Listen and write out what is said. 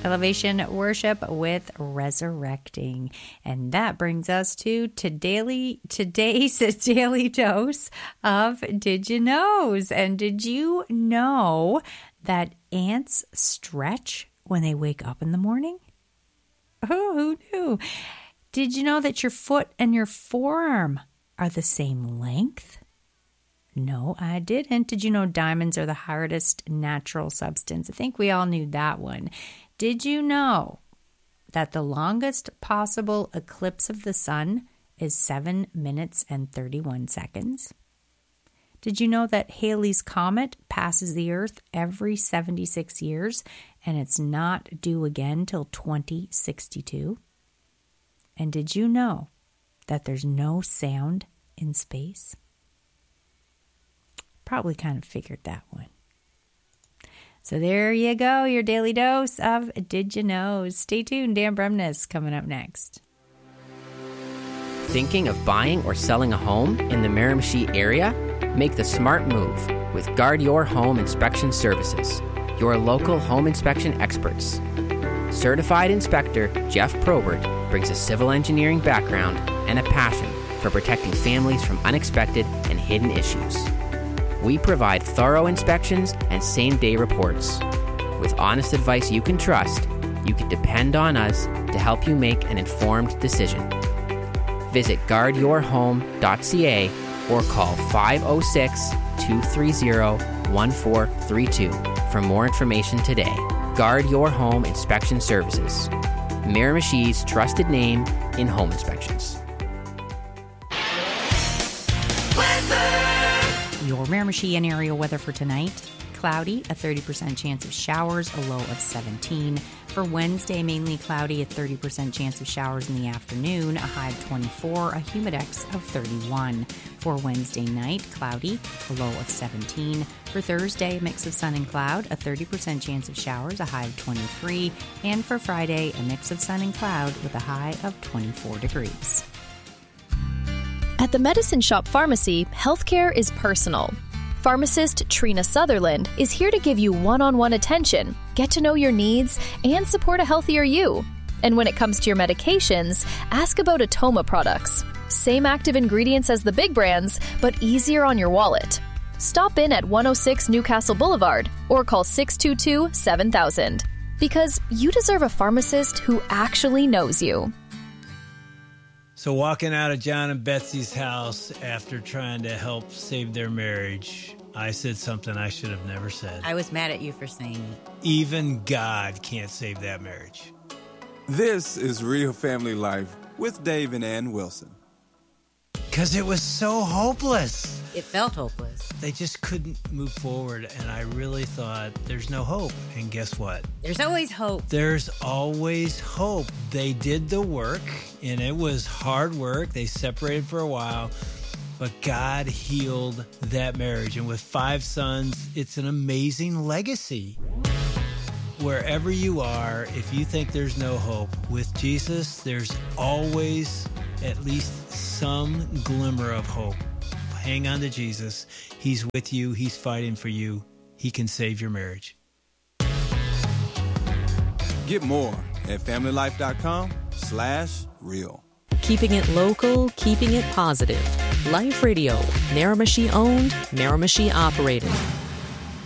Elevation Worship with Resurrecting. And that brings us to today's daily dose of Did You Knows. And did you know that ants stretch when they wake up in the morning? Oh, who knew? Did you know that your foot and your forearm are the same length? No, I didn't. Did you know diamonds are the hardest natural substance? I think we all knew that one. Did you know that the longest possible eclipse of the sun is 7 minutes and 31 seconds? Did you know that Halley's Comet passes the Earth every 76 years and it's not due again till 2062? And did you know that there's no sound in space? Probably kind of figured that one. So there you go, your daily dose of Did You Know? Stay tuned, Dan Bremnes coming up next. Thinking of buying or selling a home in the Miramichi area? Make the smart move with Guard Your Home Inspection Services, your local home inspection experts. Certified inspector Jeff Probert brings a civil engineering background and a passion for protecting families from unexpected and hidden issues. We provide thorough inspections and same-day reports. With honest advice you can trust, you can depend on us to help you make an informed decision. Visit guardyourhome.ca or call 506-230-1432 for more information today. Guard Your Home Inspection Services, Miramichi's trusted name in home inspections. Your Miramichi and area weather for tonight: cloudy, a 30% chance of showers, a low of 17. For Wednesday, mainly cloudy, a 30% chance of showers in the afternoon, a high of 24, a humidex of 31. For Wednesday night, cloudy, a low of 17. For Thursday, mix of sun and cloud, a 30% chance of showers, a high of 23. And for Friday, a mix of sun and cloud with a high of 24 degrees. At the Medicine Shop Pharmacy, healthcare is personal. Pharmacist Trina Sutherland is here to give you one-on-one attention, get to know your needs, and support a healthier you. And when it comes to your medications, ask about Atoma products. Same active ingredients as the big brands, but easier on your wallet. Stop in at 106 Newcastle Boulevard or call 622-7000. Because you deserve a pharmacist who actually knows you. So walking out of John and Betsy's house after trying to help save their marriage, I said something I should have never said. I was mad at you for saying it. Even God can't save that marriage. This is Real Family Life with Dave and Ann Wilson. Because it was so hopeless. It felt hopeless. They just couldn't move forward, and I really thought, there's no hope. And guess what? There's always hope. There's always hope. They did the work, and it was hard work. They separated for a while, but God healed that marriage. And with 5 sons, it's an amazing legacy. Wherever you are, if you think there's no hope, with Jesus, there's always at least some glimmer of hope. Hang on to Jesus. He's with you. He's fighting for you. He can save your marriage. Get more at familylife.com/real. Keeping it local, keeping it positive. Life Radio, Miramichi owned, Miramichi operated.